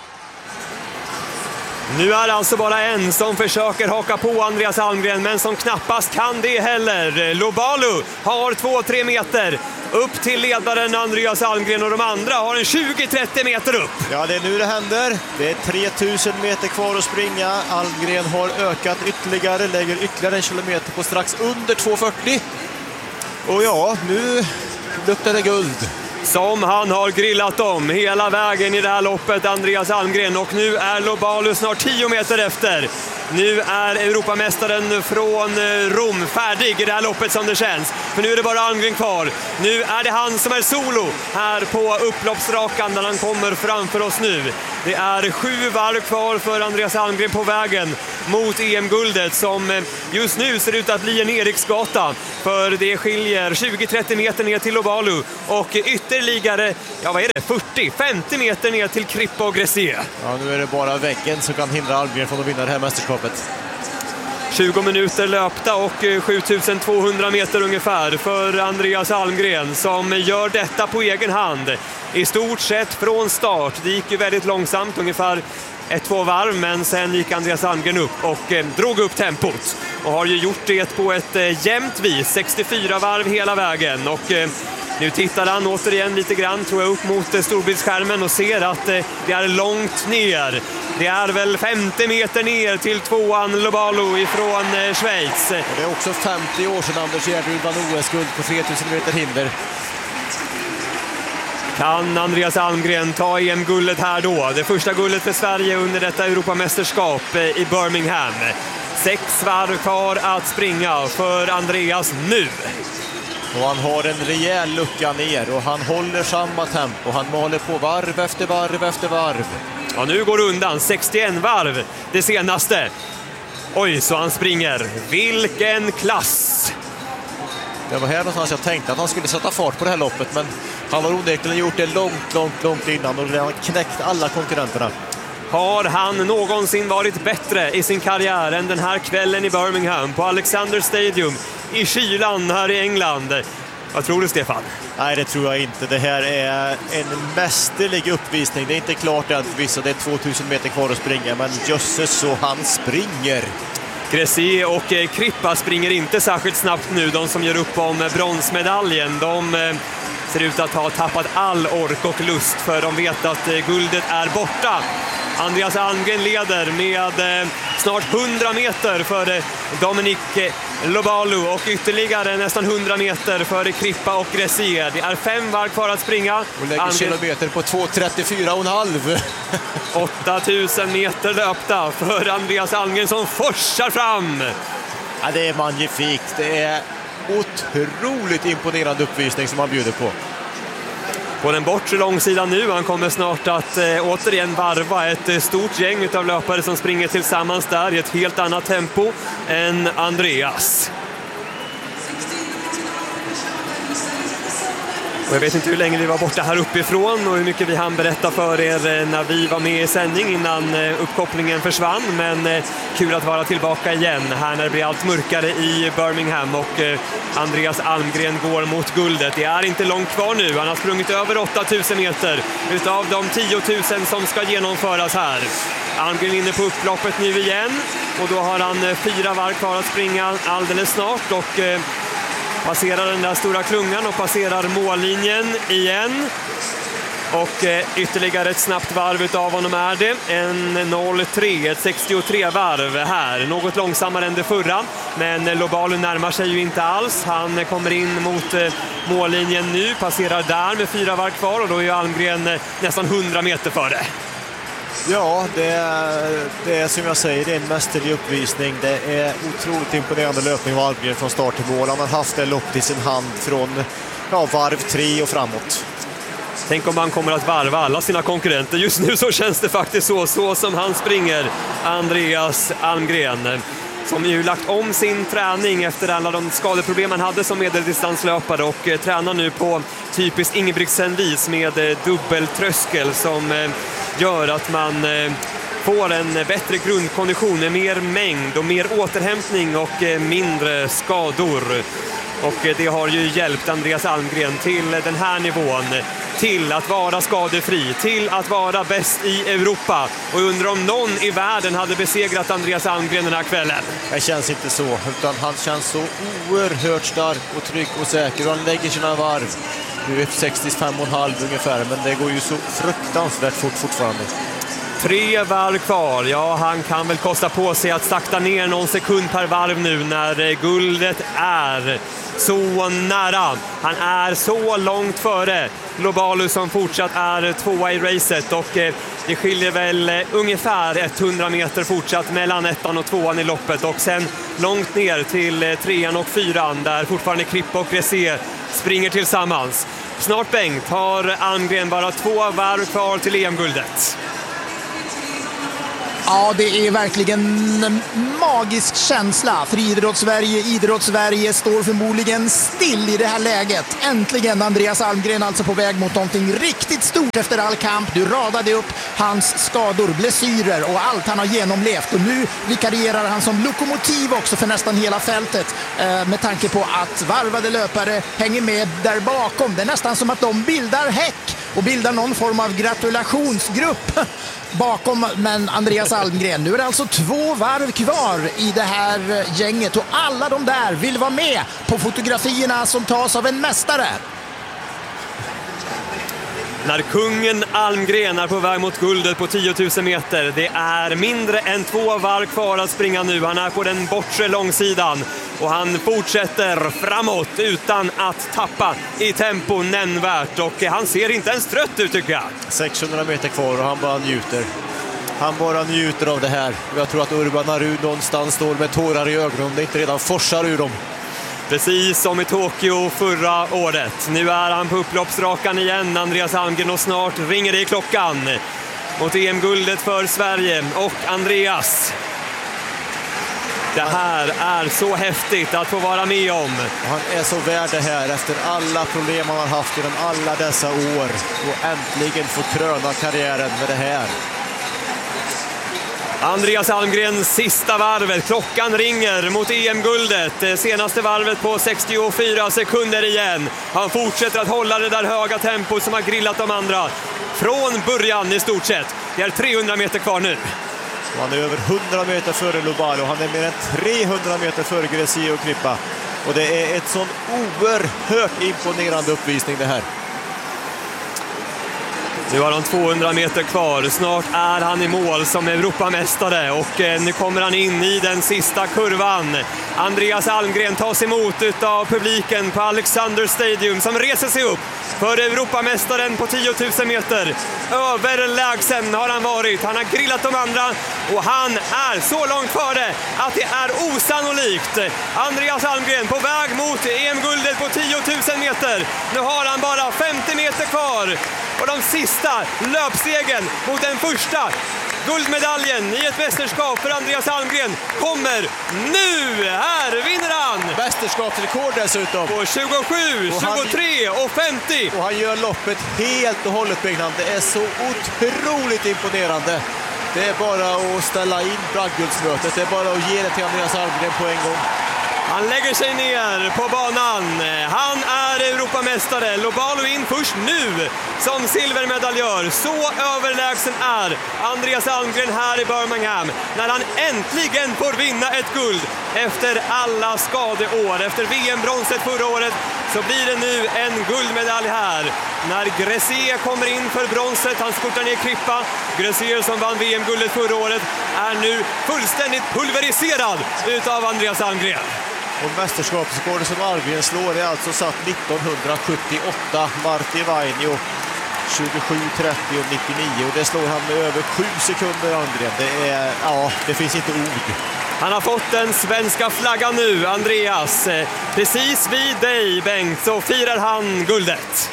Nu är det alltså bara en som försöker haka på Andreas Almgren, men som knappast kan det heller. Lobalo har två tre meter upp till ledaren Andreas Almgren, och de andra har en tjugo till trettio meter upp. Ja, det är nu det händer. Det är tre tusen meter kvar att springa. Almgren har ökat ytterligare, lägger ytterligare en kilometer på strax under två fyrtio. Och ja, nu luktar det guld. Som han har grillat om hela vägen i det här loppet, Andreas Almgren. Och nu är Lobalo snart tio meter efter. Nu är Europamästaren från Rom färdig i det här loppet som det känns. För nu är det bara Almgren kvar. Nu är det han som är solo här på upploppsrakan när han kommer framför oss nu. Det är sju varv kvar för Andreas Almgren på vägen mot E M-guldet, som just nu ser ut att bli en Eriksgata. För det skiljer tjugo till trettio meter ner till Lobalo och ytterligare, ja vad är det, fyrtio till femtio meter ner till Crippa och Gressier. Ja, nu är det bara väggen som kan hindra Almgren från att vinna det här mästerskapet. tjugo minuter löpta och sjutusen tvåhundra meter ungefär för Andreas Almgren, som gör detta på egen hand. I stort sett från start. Det gick ju väldigt långsamt, ungefär ett, två varv, men sen gick Andreas Almgren upp och eh, drog upp tempot. Och har ju gjort det på ett eh, jämnt vis, sextiofyra varv hela vägen. Och eh, nu tittar han återigen lite grann, tror jag, upp mot eh, storbildsskärmen och ser att eh, det är långt ner. Det är väl femtio meter ner till tvåan Lobalo ifrån eh, Schweiz. Och det är också femtio år sedan Anders Gärderud vann O S-guld på tre tusen meter hinder. Kan Andreas Almgren ta E M-guldet här då? Det första guldet för Sverige under detta Europamästerskap i Birmingham. Sex varv kvar att springa för Andreas nu. Och han har en rejäl lucka ner och han håller samma tempo. Han maler på varv efter varv efter varv. Ja, nu går undan sextioett varv det senaste. Oj, så han springer. Vilken klass! Det var här någonstans jag tänkte att han skulle sätta fart på det här loppet, men han har onekligen gjort det långt, långt, långt innan och han har knäckt alla konkurrenterna. Har han någonsin varit bättre i sin karriär än den här kvällen i Birmingham på Alexander Stadium i kylan här i England? Vad tror du, Stefan? Nej, det tror jag inte. Det här är en mästerlig uppvisning. Det är inte klart än förvisso, det är tvåtusen meter kvar att springa, men jösses så han springer. Gressier och Crippa springer inte särskilt snabbt nu, de som gör upp om bronsmedaljen. De ser ut att ha tappat all ork och lust, för de vet att guldet är borta. Andreas Almgren leder med snart hundra meter för Dominic Lobalo och ytterligare nästan hundra meter för Crippa och Gressier. Det är fem varv kvar att springa. Och lägger Almgren kilometer på två trettiofyra och en halv. åttatusen meter löpta för Andreas Almgren som forsar fram. Ja, det är magnifikt. Det är otroligt imponerande uppvisning som han bjuder på. På den bortre långsidan nu, han kommer snart att eh, återigen varva ett eh, stort gäng utav löpare som springer tillsammans där i ett helt annat tempo än Andreas. Och jag vet inte hur länge vi var borta här uppifrån och hur mycket vi hann berätta för er när vi var med i sändning innan uppkopplingen försvann. Men kul att vara tillbaka igen här när det blir allt mörkare i Birmingham och Andreas Almgren går mot guldet. Det är inte långt kvar nu. Han har sprungit över åttatusen meter utav de tiotusen som ska genomföras här. Almgren inne på upploppet nu igen och då har han fyra varv kvar att springa alldeles snart och passerar den där stora klungan och passerar mållinjen igen. Och eh, ytterligare ett snabbt varv utav honom är det. En noll tre, ett sextiotre varv här. Något långsammare än det förra. Men Lobalu närmar sig ju inte alls. Han kommer in mot eh, mållinjen nu. Passerar där med fyra varv kvar. Och då är ju Almgren eh, nästan hundra meter före. Ja, det är, det är som jag säger, det är en mästerlig uppvisning. Det är otroligt imponerande löpning av Almgren från start till mål. Han har haft det loppet i sin hand från ja, varv tre och framåt. Tänk om han kommer att varva alla sina konkurrenter. Just nu så känns det faktiskt så, så som han springer, Andreas Almgren. Som ju lagt om sin träning efter alla de skadeproblem han hade som medeldistanslöpare och eh, tränar nu på typiskt Ingebrigtsen-vis med eh, dubbeltröskel som eh, gör att man eh, får en bättre grundkondition med mer mängd och mer återhämtning och eh, mindre skador. Och eh, det har ju hjälpt Andreas Almgren till den här nivån, till att vara skadefri, till att vara bäst i Europa. Och undrar om någon i världen hade besegrat Andreas Almgren den här kvällen. Det känns inte så, utan han känns så oerhört stark och trygg och säker. Och han lägger sina varv. Nu är sextiofem komma fem ungefär, men det går ju så fruktansvärt fort fortfarande. Tre varv kvar. Ja, han kan väl kosta på sig att sakta ner någon sekund per varv nu när guldet är så nära. Han är så långt före Lobalu som fortsatt är tvåa i racet och eh, det skiljer väl eh, ungefär hundra meter fortsatt mellan ettan och tvåan i loppet och sen långt ner till eh, trean och fyran där fortfarande Krippa och Gressé springer tillsammans. Snart Bengt har Almgren bara två varv kvar till E M-guldet. Ja, det är verkligen en magisk känsla. För Idrotts-Sverige, Idrotts-Sverige står förmodligen still i det här läget. Äntligen Andreas Almgren alltså på väg mot någonting riktigt stort efter all kamp. Du radade upp hans skador, blessyrer och allt han har genomlevt. Och nu vikarierar han som lokomotiv också för nästan hela fältet. Eh, med tanke på att varvade löpare hänger med där bakom. Det är nästan som att de bildar häck och bildar någon form av gratulationsgrupp bakom, men Andreas Almgren. Nu är det alltså två varv kvar i det här gänget och alla de där vill vara med på fotografierna som tas av en mästare. När kungen Almgren är på väg mot guldet på tio tusen meter. Det är mindre än två varv kvar att springa nu. Han är på den bortre långsidan och han fortsätter framåt utan att tappa i tempo nämnvärt. Och han ser inte ens trött ut tycker jag. sexhundra meter kvar och han bara njuter. Han bara njuter av det här. Jag tror att Urban Aru någonstans står med tårar i ögonen. Det inte redan forsar ur dem. Precis som i Tokyo förra året. Nu är han på upploppsrakan igen, Andreas Almgren, och snart ringer det i klockan mot E M-guldet för Sverige och Andreas. Det här är så häftigt att få vara med om. Han är så värd det här efter alla problem han har haft genom alla dessa år och äntligen få kröna karriären med det här. Andreas Almgren sista varvet. Klockan ringer mot E M-guldet. Senaste varvet på sextiofyra sekunder igen. Han fortsätter att hålla det där höga tempot som har grillat de andra från början i stort sett. Det är trehundra meter kvar nu. Han är över hundra meter före Lobalu. Han är mer än trehundra meter före Gressé och Krippa. Och det är ett sån oerhört imponerande uppvisning det här. Nu har han tvåhundra meter kvar. Snart är han i mål som Europamästare och nu kommer han in i den sista kurvan. Andreas Almgren tas emot av publiken på Alexander Stadium som reser sig upp för Europamästaren på tio tusen meter. Överlägsen har han varit. Han har grillat de andra och han är så långt före att det är osannolikt. Andreas Almgren på väg mot E M-guldet på tio tusen meter. Nu har han bara femtio meter kvar. Och de sista löpstegen mot den första guldmedaljen i ett mästerskap för Andreas Almgren kommer nu. Här vinner han! Mästerskapsrekord dessutom. På tjugosju, tjugotre och femtio. Och han gör loppet helt och hållet byggnad. Det är så otroligt imponerande. Det är bara att ställa in bragdguldsmötet. Det är bara att ge det till Andreas Almgren på en gång. Han lägger sig ner på banan. Han är Europamästare. Lobalu in först nu som silvermedaljör. Så överlägsen är Andreas Almgren här i Birmingham när han äntligen får vinna ett guld efter alla skadeår. Efter V M-bronset förra året så blir det nu en guldmedalj här. När Gressier kommer in för bronset, han spurtar ner Krippa. Gressier som vann V M-guldet förra året är nu fullständigt pulveriserad utav Andreas Almgren. Och mästerskapsrekordet som Almgren slår är alltså satt nittonhundrasjuttioåtta. Marti Vainio tjugosju trettio nittionio, och det slår han med över sju sekunder Almgren. Det är, ja, det finns inte ord. Han har fått den svenska flaggan nu, Andreas. Precis vid dig, Bengt, så firar han guldet.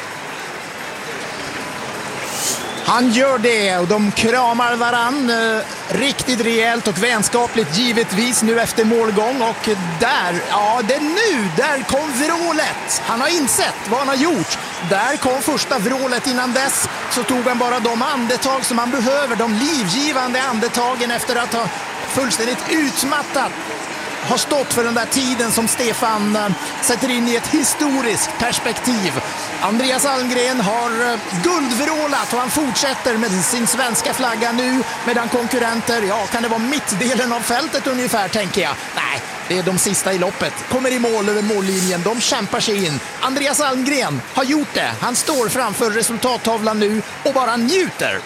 Han gör det och de kramar varann eh, riktigt rejält och vänskapligt givetvis nu efter målgång. Och där, ja det är nu, där kom vrålet. Han har insett vad han har gjort. Där kom första vrålet. Innan dess så tog han bara de andetag som han behöver. De livgivande andetagen efter att ha fullständigt utmattat har stått för den där tiden som Stefan äh, sätter in i ett historiskt perspektiv. Andreas Almgren har äh, guldvrålat och han fortsätter med sin svenska flagga nu, medan konkurrenter, ja kan det vara mittdelen av fältet ungefär tänker jag. Nej, det är de sista i loppet. Kommer i mål över mållinjen, de kämpar sig in. Andreas Almgren har gjort det. Han står framför resultattavlan nu och bara njuter.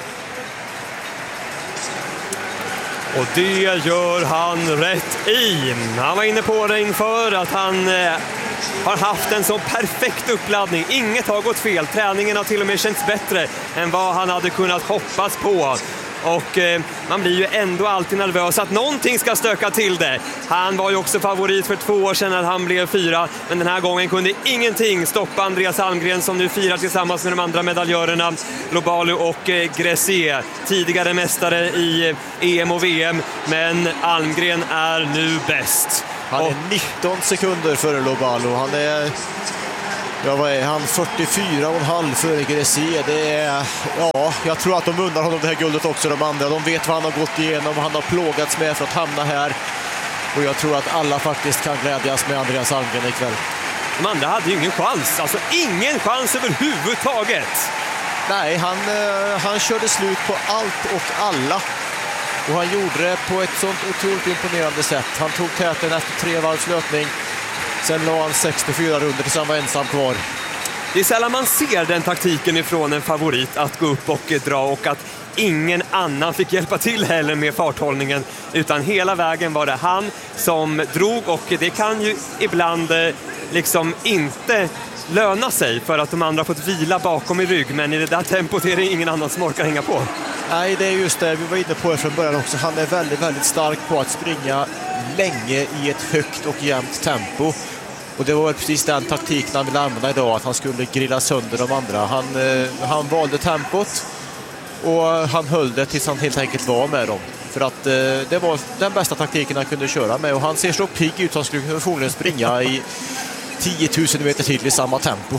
Och det gör han rätt i. Han var inne på det inför att han eh, har haft en så perfekt uppladdning. Inget har gått fel. Träningen har till och med känts bättre än vad han hade kunnat hoppas på. Och eh, man blir ju ändå alltid nervös att någonting ska stöka till det. Han var ju också favorit för två år sedan när han blev fyra. Men den här gången kunde ingenting stoppa Andreas Almgren som nu firar tillsammans med de andra medaljörerna. Lobalu och eh, Gressier. Tidigare mästare i eh, E M och V M. Men Almgren är nu bäst. Han är nitton sekunder före Lobalu. Han är... Ja, vad är han? fyrtiofyra och en halv före Gressier. Det är, ja, jag tror att de undrar honom det här guldet också, de andra. De vet vad han har gått igenom, han har plågats med för att hamna här. Och jag tror att alla faktiskt kan glädjas med Andreas Almgren ikväll. De andra hade ju ingen chans, alltså ingen chans överhuvudtaget. Nej, han, han körde slut på allt och alla. Och han gjorde det på ett sånt otroligt imponerande sätt. Han tog täten efter tre varvs löpning. Sen la han sextiofyra runder tills han var ensam kvar. Det är sällan man ser den taktiken ifrån en favorit att gå upp och dra, och att ingen annan fick hjälpa till heller med farthållningen, utan hela vägen var det han som drog, och det kan ju ibland liksom inte löna sig för att de andra fått vila bakom i rygg, men i det där tempot är det ingen annan som orkar hänga på. Nej, det är just det vi var inne på från början också. Han är väldigt, väldigt stark på att springa länge i ett högt och jämnt tempo. Och det var precis den taktiken han ville använda idag, att han skulle grilla sönder de andra. Han, eh, han valde tempot och han höll det tills han helt enkelt var med dem. För att eh, det var den bästa taktiken han kunde köra med. Och han ser så pigg ut, han skulle förmodligen springa i tio tusen meter till i samma tempo.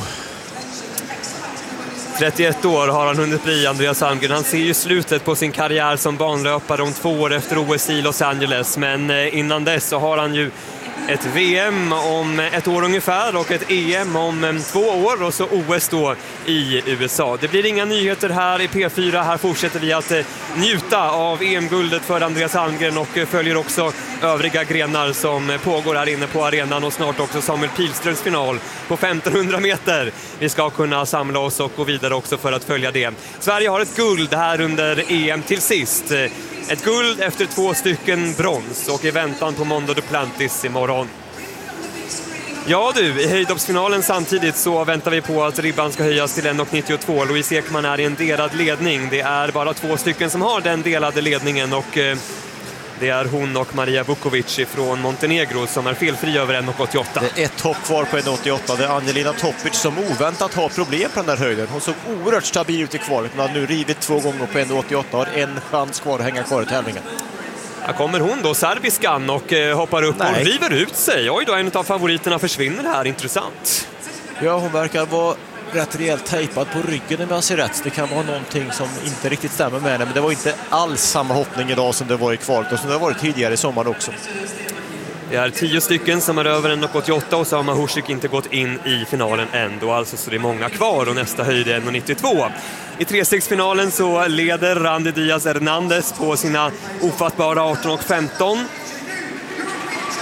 trettioett år har han hunnit bli, Andreas Almgren. Han ser ju slutet på sin karriär som banlöpare om två år efter O S i Los Angeles. Men innan dess så har han ju ett V M om ett år ungefär och ett E M om två år och så O S då i U S A. Det blir inga nyheter här i P fyra. Här fortsätter vi att njuta av E M-guldet för Andreas Almgren och följer också övriga grenar som pågår här inne på arenan, och snart också Samuel Pilströms final på femtonhundra meter. Vi ska kunna samla oss och gå vidare också för att följa det. Sverige har ett guld här under E M till sist. Ett guld efter två stycken brons, och i väntan på Mondo Duplantis imorgon. Ja du, i höjdhoppsfinalen samtidigt så väntar vi på att ribban ska höjas till en komma nittiotvå. Louise Ekman är i en delad ledning. Det är bara två stycken som har den delade ledningen, och eh, det är hon och Maria Vukovic från Montenegro som är felfri över en komma åttioåtta. Det är ett hopp kvar på en komma åttioåtta. Det är Angelina Topic som oväntat har problem på den där höjden. Hon såg oerhört stabil ut i kvalet, men har nu rivit två gånger på en komma åttioåtta och har en chans kvar att hänga kvar i tävlingen. Här kommer hon då, serbiskan, och eh, hoppar upp. Nej. Och river ut sig. Oj då, en av favoriterna försvinner här. Intressant. Ja, hon verkar vara rätt rejält tejpad på ryggen om jag ser rätt. Det kan vara någonting som inte riktigt stämmer med henne, men det var inte alls samma hoppning idag som det var i kvalet och som det har varit tidigare i sommar också. Det är tio stycken som är över en komma åttioåtta, och så har Mahusik inte gått in i finalen ändå. Alltså, så det är många kvar, och nästa höjd är en komma nittiotvå. I trestegsfinalen så leder Randy Diaz Hernandez på sina ofattbara arton och femton.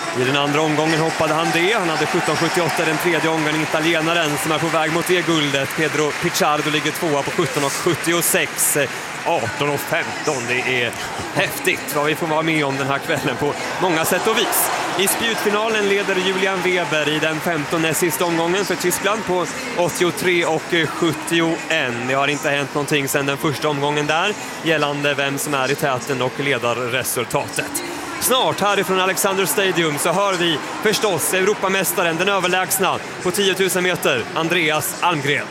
I den andra omgången hoppade han det. Han hade sjutton sjuttioåtta i den tredje omgången. Italienaren som är på väg mot det guldet. Pedro Pichardo ligger tvåa på sjutton sjuttiosex. arton femton. Det är häftigt vad vi får vara med om den här kvällen på många sätt och vis. I spjutfinalen leder Julian Weber i den femtonde sista omgången för Tyskland på åttiotre sjuttioett. Det har inte hänt någonting sedan den första omgången där gällande vem som är i täten och leder resultatet. Snart härifrån Alexander Stadium så hör vi förstås Europamästaren, den överlägsna på tio tusen meter, Andreas Almgren.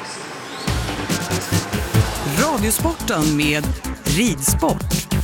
Radiosporten med ridsport.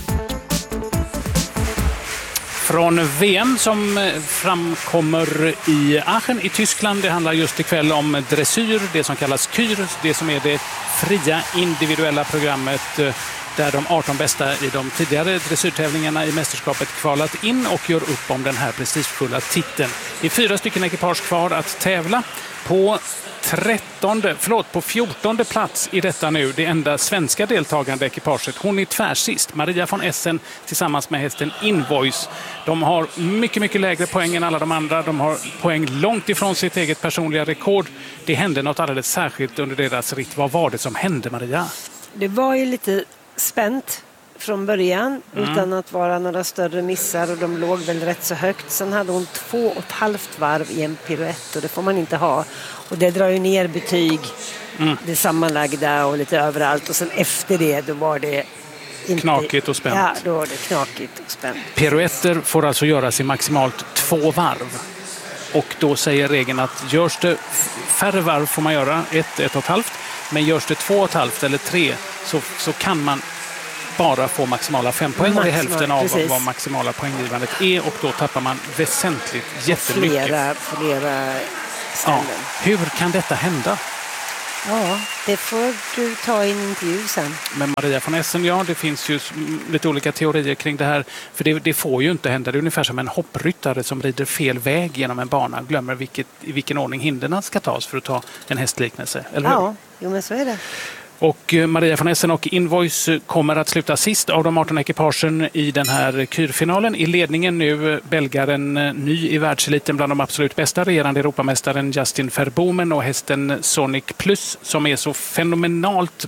Från V M som framkommer i Aachen i Tyskland. Det handlar just ikväll om dressyr, det som kallas kyr, det som är det fria individuella programmet där de arton bästa i de tidigare dressyrtävlingarna i mästerskapet kvalat in och gör upp om den här prestigefulla titeln. Det är fyra stycken ekipage kvar att tävla på. trettonde, förlåt, på fjortonde plats i detta nu, det enda svenska deltagande ekipaget. Hon är tvärsist, Maria von Essen tillsammans med hästen Invoice. De har mycket, mycket lägre poäng än alla de andra. De har poäng långt ifrån sitt eget personliga rekord. Det hände något alldeles särskilt under deras ritt. Vad var det som hände, Maria? Det var ju lite spänt från början mm. utan att vara några större missar och de låg väl rätt så högt. Sen hade hon två och ett halvt varv i en piruett och det får man inte ha. Och det drar ju ner betyg, mm. det sammanlagda och lite överallt. Och sen efter det då var det inte... knakigt och spänt. Ja, då var det knakigt och spänt. Piruetter får alltså göras i maximalt två varv. Och då säger regeln att görs det färre varv får man göra ett, ett och ett halvt. Men görs det två och ett halvt eller tre så, så kan man bara få maximala fem poäng. Maximal, och det är hälften av precis. Vad maximala poänggivandet är. Och då tappar man väsentligt jättemycket. Flera, flera ställen. Ja. Hur kan detta hända? Ja, det får du ta i en intervju sen. Men Maria von Essen, ja, det finns ju lite olika teorier kring det här. För det, det får ju inte hända. Det är ungefär som en hoppryttare som rider fel väg genom en bana. Glömmer vilket, i vilken ordning hinderna ska tas för att ta en hästliknelse. Eller hur? Ja, jo, men så är det. Och Maria von Essen och Invoice kommer att sluta sist av de arton ekipagen i den här kyrfinalen. I ledningen nu belgaren ny i världseliten bland de absolut bästa, regerande Europamästaren Justin Verbomen och hästen Sonic Plus som är så fenomenalt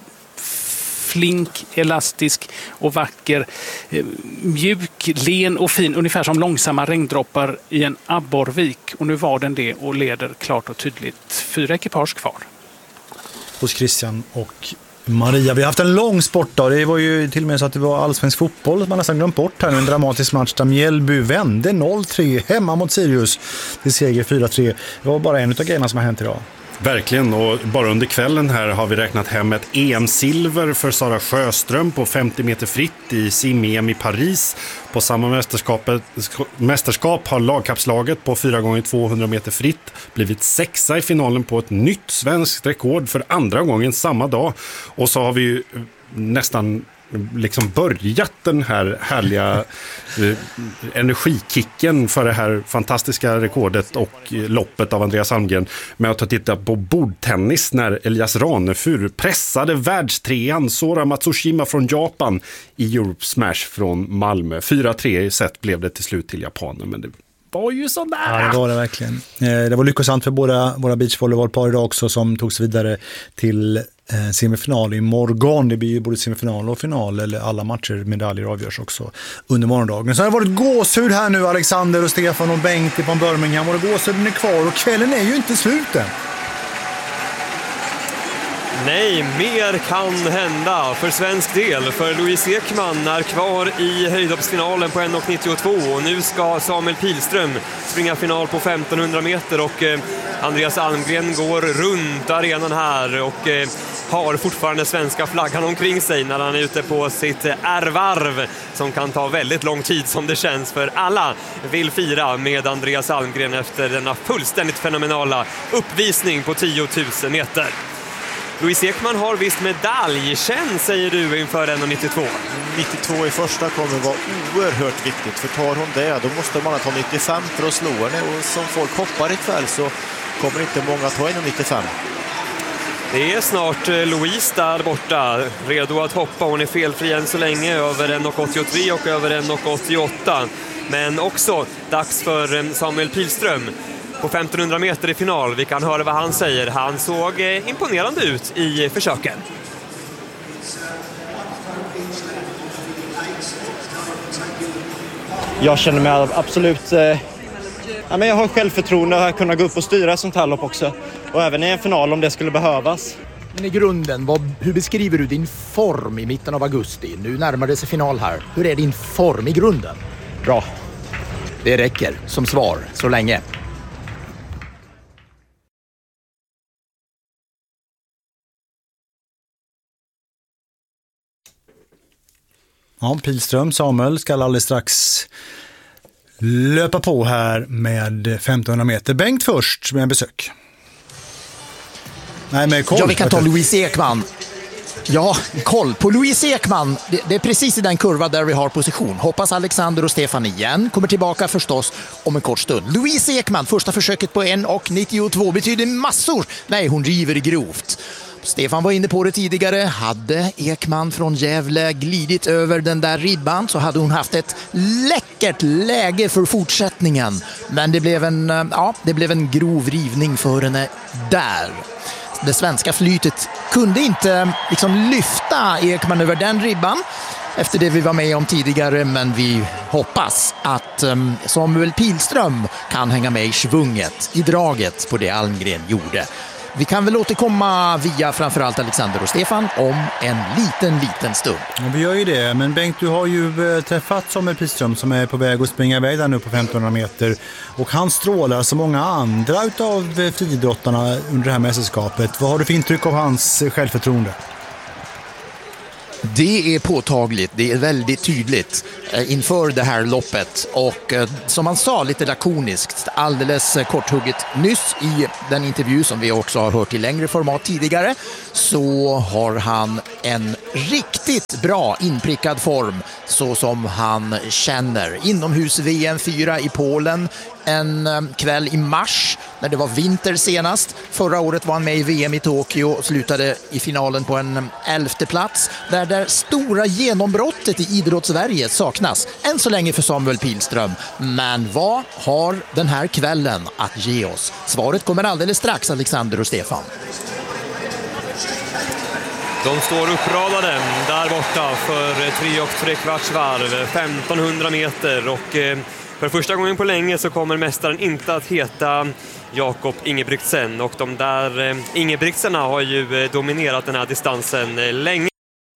flink, elastisk och vacker, mjuk, len och fin, ungefär som långsamma regndroppar i en abborrvik. Och nu var den det och leder klart och tydligt. Fyra ekipage kvar. Hos Christian och Maria. Vi har haft en lång sportdag. Det var ju till och med så att det var allsvensk fotboll som man nästan glömt bort här nu. En dramatisk match där Mjällby vände noll tre hemma mot Sirius till seger fyra tre. Det var bara en av grejerna som har hänt idag. Verkligen, och bara under kvällen här har vi räknat hem ett E M-silver för Sara Sjöström på femtio meter fritt i sim-E M i Paris. På samma mästerskapet, mästerskap har lagkapslaget på fyra gånger tvåhundra meter fritt blivit sexa i finalen på ett nytt svenskt rekord för andra gången samma dag. Och så har vi ju nästan liksom börjat den här härliga eh, energikicken för det här fantastiska rekordet och loppet av Andreas Almgren med att titta på bordtennis när Elias Ranefur pressade världstrean Sora Matsushima från Japan i Europe Smash från Malmö. fyra tre i set blev det till slut till japanen, men det var ju så nära. Ja, det var det verkligen. Det var lyckosamt för båda våra beachvolleybollpar idag också som togs vidare till eh, semifinal i morgon. Det blir ju både semifinal och final, eller alla matcher, medaljer avgörs också under morgondagen. Så har det varit gåshud här nu, Alexander och Stefan och Bengt från Birmingham, och gåshuden är kvar och kvällen är ju inte sluten. Nej, mer kan hända för svensk del. För Louise Ekman är kvar i höjdhoppsfinalen på en nittiotvå. Och nu ska Samuel Pilström springa final på femtonhundra meter. Och eh, Andreas Almgren går runt arenan här och eh, har fortfarande svenska flaggan omkring sig när han är ute på sitt R-varv. Som kan ta väldigt lång tid som det känns, för alla vill fira med Andreas Almgren efter denna fullständigt fenomenala uppvisning på tio tusen meter. Louise Ekman har visst medaljkänn, säger du, inför en nittiotvå. nittiotvå i första kommer vara oerhört viktigt, för tar hon det då måste man ta nittiofem för att slå henne, och som folk hoppar ikväll så kommer inte många ta en nittiofem. Det är snart Louise där borta, redo att hoppa. Hon är felfri än så länge över en åttiotre och över en åttioåtta. Men också dags för Samuel Pilström på femtonhundra meter i final. Vi kan höra vad han säger. Han såg imponerande ut i försöken. Jag känner mig absolut... Eh, ja, men jag har självförtroende att kunna gå upp och styra sånt här lopp också. Och även i en final om det skulle behövas. Men i grunden, vad, hur beskriver du din form i mitten av augusti? Nu närmar det sig final här. Hur är din form i grunden? Bra. Det räcker som svar så länge. Ja, Pilström, Samuel ska alldeles strax löpa på här med femtonhundra meter. Bengt först med en besök. Nej, med koll. Ja, vi kan ta Louise Ekman. Ja, koll på Louise Ekman. Det, det är precis i den kurva där vi har position. Hoppas Alexander och Stefan igen kommer tillbaka förstås om en kort stund. Louise Ekman, första försöket på en nittiotvå betyder massor. Nej, hon river grovt. Stefan var inne på det tidigare. Hade Ekman från Gävle glidit över den där ribban så hade hon haft ett läckert läge för fortsättningen. Men det blev en, ja, det blev en grov rivning för henne där. Det svenska flytet kunde inte liksom lyfta Ekman över den ribban efter det vi var med om tidigare, men vi hoppas att um, Samuel Pilström kan hänga med i svunget, i draget på det Almgren gjorde. Vi kan väl återkomma via framförallt Alexander och Stefan om en liten, liten stund. Ja, vi gör ju det, men Bengt, du har ju träffat Samuel Pilström som är på väg att springa iväg där nu på femtonhundra meter. Och han strålar som många andra utav friidrottarna under det här mästerskapet. Vad har du för intryck av hans självförtroende? Det är påtagligt, det är väldigt tydligt eh, inför det här loppet och eh, som man sa lite lakoniskt, alldeles eh, korthugget nyss i den intervju som vi också har hört i längre format tidigare, så har han en riktigt bra inprickad form så som han känner. Inomhus-V M fyra i Polen en eh, kväll i mars när det var vinter senast. Förra året var han med i V M i Tokyo och slutade i finalen på en elfte plats där det stora genombrottet i idrotts-Sverige saknas än så länge för Samuel Pilström. Men vad har den här kvällen att ge oss? Svaret kommer alldeles strax, Alexander och Stefan. De står uppradade där borta för tre och tre kvarts varv, femtonhundra meter, och för första gången på länge så kommer mästaren inte att heta Jakob Ingebrigtsen, och de där Ingebrigtsenna har ju dominerat den här distansen länge.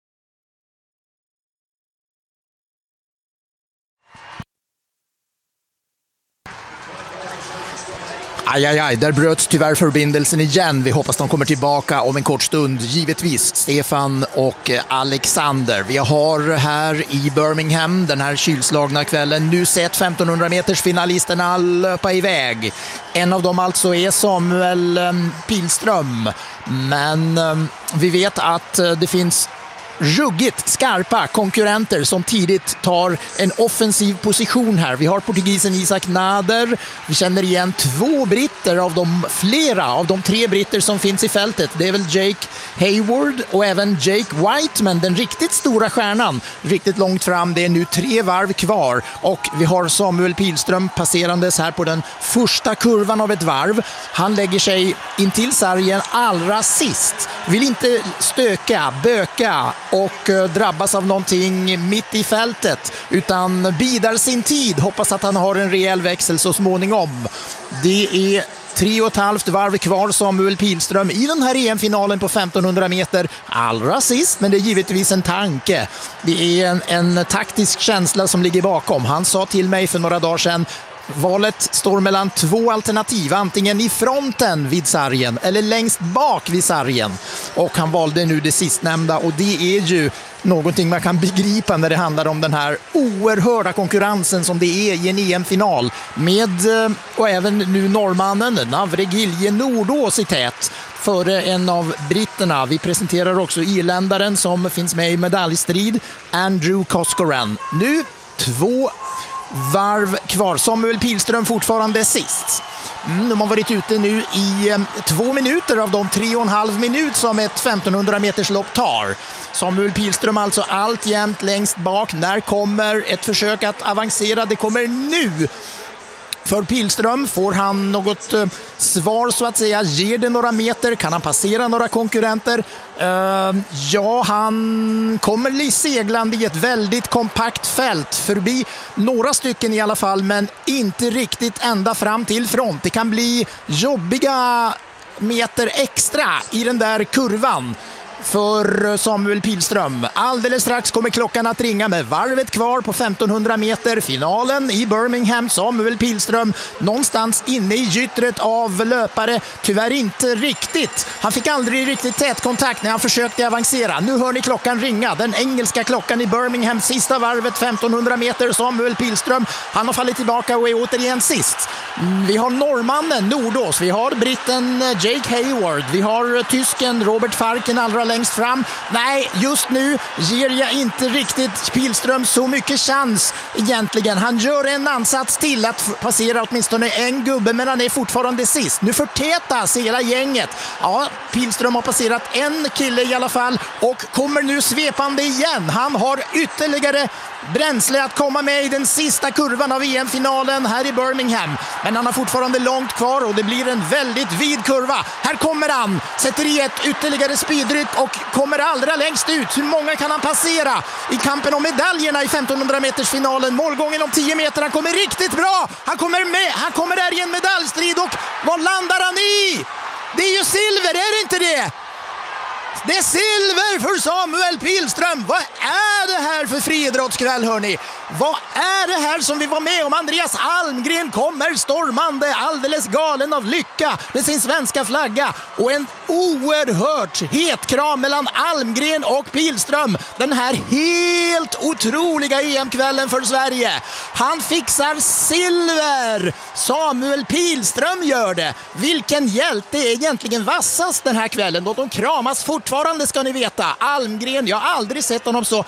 Aj, aj, aj, där bröts tyvärr förbindelsen igen. Vi hoppas de kommer tillbaka om en kort stund. Givetvis Stefan och Alexander. Vi har här i Birmingham den här kylslagna kvällen nu sett femtonhundra meters finalisterna löpa iväg. En av dem alltså är Samuel Pilström. Men vi vet att det finns ruggigt skarpa konkurrenter som tidigt tar en offensiv position här. Vi har portugisen Isaac Nader. Vi känner igen två britter av de flera av de tre britter som finns i fältet. Det är väl Jake Hayward och även Jake Whiteman, den riktigt stora stjärnan. Riktigt långt fram, det är nu tre varv kvar. Och vi har Samuel Pilström passerandes här på den första kurvan av ett varv. Han lägger sig in till sargen allra sist. Vill inte stöka, böka och drabbas av någonting mitt i fältet, utan bidar sin tid. Hoppas att han har en rejäl växel så småningom. Det är tre och ett halvt varv kvar Samuel Pilström i den här E M-finalen på femtonhundra meter. Allra sist, men det är givetvis en tanke. Det är en, en taktisk känsla som ligger bakom. Han sa till mig för några dagar sedan: valet står mellan två alternativ, antingen i fronten vid sargen eller längst bak vid sargen. Och han valde nu det sistnämnda, och det är ju någonting man kan begripa när det handlar om den här oerhörda konkurrensen som det är i en E M-final. Med, och även nu norrmannen Navre Gilje Nordås i tät före en av britterna. Vi presenterar också irländaren som finns med i medaljstrid, Andrew Coscoran. Nu två varv kvar. Samuel Pilström fortfarande sist. Mm, de har varit ute nu i eh, två minuter av de tre och en halv minut som ett femtonhundra meters lopp tar. Samuel Pihlström alltså alltjämt längst bak. När kommer ett försök att avancera? Det kommer nu. För Pihlström, får han något eh, svar så att säga? Ger det några meter? Kan han passera några konkurrenter? Uh, ja, han kommer seglande i ett väldigt kompakt fält. Förbi några stycken i alla fall, men inte riktigt ända fram till front. Det kan bli jobbiga meter extra i den där kurvan för Samuel Pihlström. Alldeles strax kommer klockan att ringa med varvet kvar på femtonhundra meter. Finalen i Birmingham. Samuel Pihlström någonstans inne i gyttret av löpare. Tyvärr inte riktigt. Han fick aldrig riktigt tät kontakt när han försökte avancera. Nu hör ni klockan ringa. Den engelska klockan i Birmingham. Sista varvet femtonhundra meter. Samuel Pihlström. Han har fallit tillbaka och är återigen sist. Vi har norrmannen Nordås. Vi har britten Jake Hayward. Vi har tysken Robert Farken allra längst fram. Nej, just nu ger jag inte riktigt Pihlström så mycket chans egentligen. Han gör en ansats till att passera åtminstone en gubbe, men han är fortfarande sist. Nu förtätas hela gänget. Ja, Pihlström har passerat en kille i alla fall och kommer nu svepande igen. Han har ytterligare bränsle att komma med i den sista kurvan av E M-finalen här i Birmingham. Men han har fortfarande långt kvar och det blir en väldigt vid kurva. Här kommer han, sätter i ett ytterligare speedryck och kommer allra längst ut. Hur många kan han passera i kampen om medaljerna i femtonhundra meters finalen? Målgången om tio meter, han kommer riktigt bra. Han kommer med, han kommer där i en medaljstrid och vad landar han i? Det är ju silver, är det inte det? Det är silver för Samuel Pihlström. Vad är det här för friidrottskväll, hörni? Vad är det här som vi var med om? Andreas Almgren kommer stormande, alldeles galen av lycka med sin svenska flagga. Och en oerhört het kram mellan Almgren och Pihlström. Den här helt otroliga E M-kvällen för Sverige. Han fixar silver. Samuel Pihlström gör det. Vilken hjälte är egentligen vassast den här kvällen? Då de kramas fortfarande, ska ni veta. Almgren, jag har aldrig sett honom så